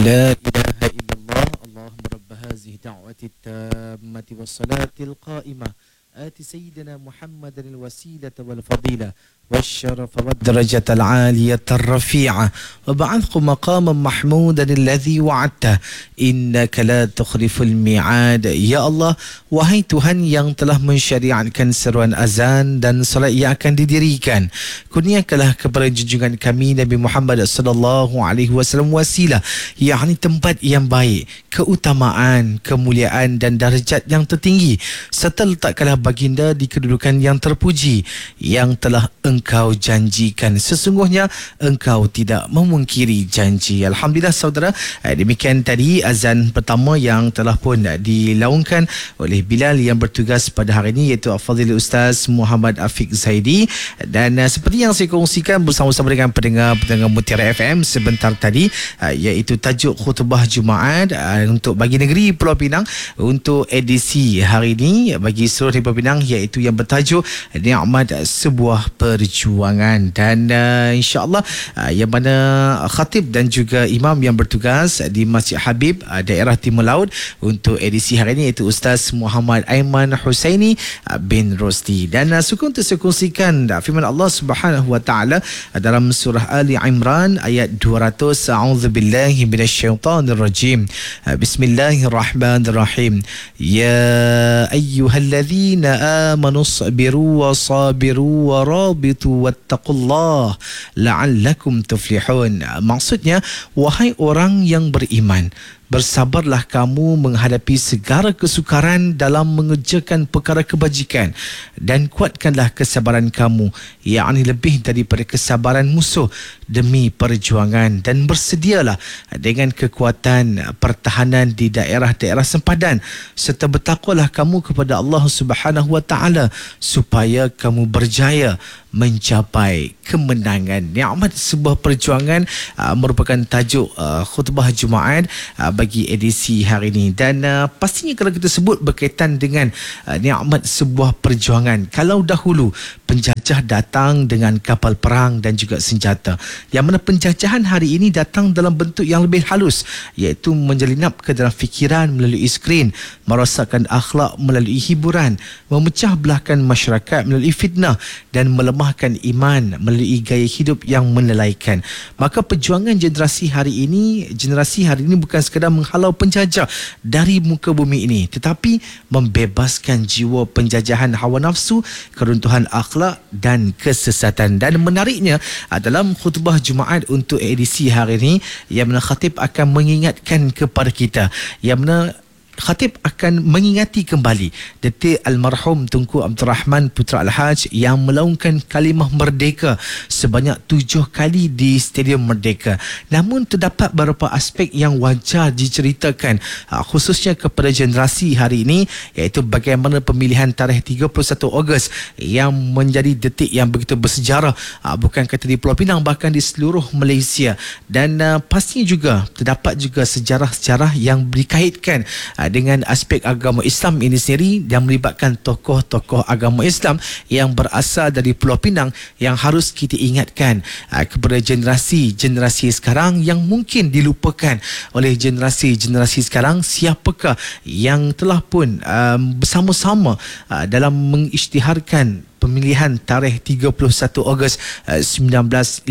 لا إله إلا الله اللهم رب هذه الدعوة التامة والصلاة القائمة آت سيدنا محمد الوسيلة والفضيلة والشرف والدرجة العالية الرفيعة وبعثه مقاما محمودا الذي وعدته إنك لا تخلف الميعاد. Ya Allah, wahai Tuhan yang telah mensyariatkan seruan azan dan salat yang akan didirikan, kurniakanlah kepada junjungan kami Nabi Muhammad sallallahu alaihi wasallam wasilah, yakni tempat yang baik, keutamaan, kemuliaan dan darjat yang tertinggi, serta letakkanlah baginda di kedudukan yang terpuji yang telah engkau janjikan. Sesungguhnya engkau tidak memungkiri janji. Alhamdulillah saudara, demikian tadi azan pertama yang telah pun dilaungkan oleh Bilal yang bertugas pada hari ini, iaitu Al-Fadhil Ustaz Muhammad Afiq Zaidi. Dan seperti yang saya kongsikan bersama-sama dengan pendengar Mutiara FM sebentar tadi, iaitu tajuk khutbah Jumaat untuk bagi negeri Pulau Pinang untuk edisi hari ini bagi seluruh Pulau Pinang, iaitu yang bertajuk Nikmat Sebuah Perjuangan. Dan insya-Allah yang mana khatib dan juga imam yang bertugas di Masjid Habib daerah Timur Laut untuk edisi hari ini, iaitu Ustaz Muhammad Aiman Husaini bin Rosdi. Dan suka untuk saya kongsikan firman Allah Subhanahu wa taala dalam surah Ali Imran ayat 200. A'udzubillahi minasyaitonirrajim. Bismillahirrahmanirrahim. Ya ayyuhalladzina amanu sabiru wa sabiru wa rabitu wattaqullah la'allakum tuflihun. Maksudnya, wahai orang yang beriman, bersabarlah kamu menghadapi segala kesukaran dalam mengerjakan perkara kebajikan, dan kuatkanlah kesabaran kamu, yakni lebih daripada kesabaran musuh, demi perjuangan, dan bersedialah dengan kekuatan pertahanan di daerah-daerah sempadan, serta bertakwalah kamu kepada Allah Subhanahu wa taala supaya kamu berjaya mencapai kemenangan. Nikmat sebuah perjuangan merupakan tajuk khutbah Jumaat bagi edisi hari ini. Dan pastinya kalau kita sebut berkaitan dengan nikmat sebuah perjuangan, kalau dahulu penjajah datang dengan kapal perang dan juga senjata, yang mana penjajahan hari ini datang dalam bentuk yang lebih halus, iaitu menjelinap ke dalam fikiran melalui skrin, merosakkan akhlak melalui hiburan, memecah belahkan masyarakat melalui fitnah, dan melemahkan iman melalui gaya hidup yang menelaikan. Maka perjuangan generasi hari ini bukan sekadar menghalau penjajah dari muka bumi ini, tetapi membebaskan jiwa penjajahan hawa nafsu, keruntuhan akhlak dan kesesatan. Dan menariknya, dalam khutbah Jumaat untuk edisi hari ini, yang mana khatib akan mengingatkan kepada kita, yang mana khatib akan mengingati kembali detik almarhum Tunku Abdul Rahman Putra Al-Haj yang melaungkan kalimah merdeka sebanyak 7 kali di Stadium Merdeka. Namun terdapat beberapa aspek yang wajar diceritakan, khususnya kepada generasi hari ini, iaitu bagaimana pemilihan tarikh 31 Ogos yang menjadi detik yang begitu bersejarah, bukan kata di Pulau Pinang, bahkan di seluruh Malaysia. Dan pastinya juga terdapat juga sejarah-sejarah yang dikaitkan dengan aspek agama Islam ini sendiri, yang melibatkan tokoh-tokoh agama Islam yang berasal dari Pulau Pinang, yang harus kita ingatkan kepada generasi sekarang yang mungkin dilupakan oleh generasi sekarang, siapakah yang telah pun bersama-sama dalam mengisytiharkan pemilihan tarikh 31 Ogos 1957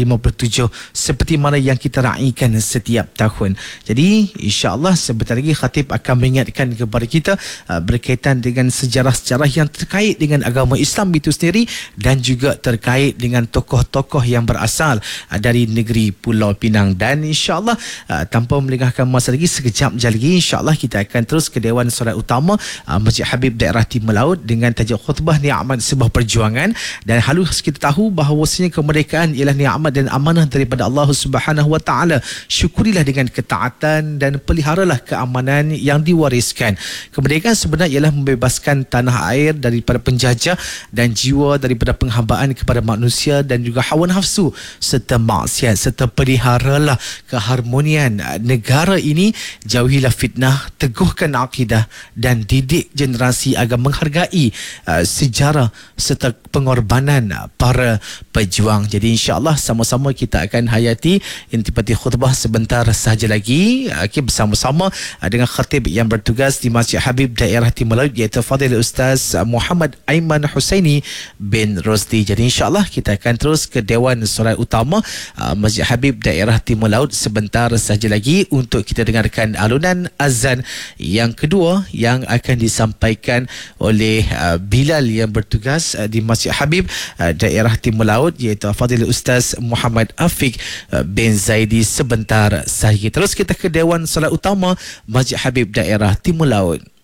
seperti mana yang kita raikan setiap tahun. Jadi insya-Allah sebentar lagi khatib akan mengingatkan kepada kita berkaitan dengan sejarah-sejarah yang terkait dengan agama Islam itu sendiri, dan juga terkait dengan tokoh-tokoh yang berasal dari negeri Pulau Pinang. Dan insya-Allah tanpa melengahkan masa lagi, sekejap lagi insya-Allah kita akan terus ke Dewan Solat Utama Masjid Habib daerah Timur Laut dengan tajuk khutbah Nikmat Sebuah Perjuangan. Dan harus kita tahu bahawasanya kemerdekaan ialah nikmat dan amanah daripada Allah Subhanahu wa taala. Syukurilah dengan ketaatan dan peliharalah keamanan yang diwariskan. Kemerdekaan sebenarnya ialah membebaskan tanah air daripada penjajah dan jiwa daripada penghambaan kepada manusia dan juga hawa nafsu serta maksiat, serta peliharalah keharmonian negara ini. Jauhilah fitnah, teguhkan akidah dan didik generasi agar menghargai sejarah serta pengorbanan para pejuang. Jadi insya-Allah sama-sama kita akan hayati intipati khutbah sebentar sahaja lagi, bersama-sama dengan khatib yang bertugas di Masjid Habib Daerah Timur Laut, iaitu Fadil Ustaz Muhammad Aiman Husaini bin Rosdi. Jadi insya-Allah kita akan terus ke Dewan Solat Utama Masjid Habib Daerah Timur Laut sebentar sahaja lagi untuk kita dengarkan alunan azan yang kedua yang akan disampaikan oleh Bilal yang bertugas di Masjid Habib Daerah Timur Laut, iaitu Fadil Ustaz Muhammad Afiq bin Zaidi sebentar sahaja. Terus kita ke Dewan Solat Utama Masjid Habib Daerah Timur Laut.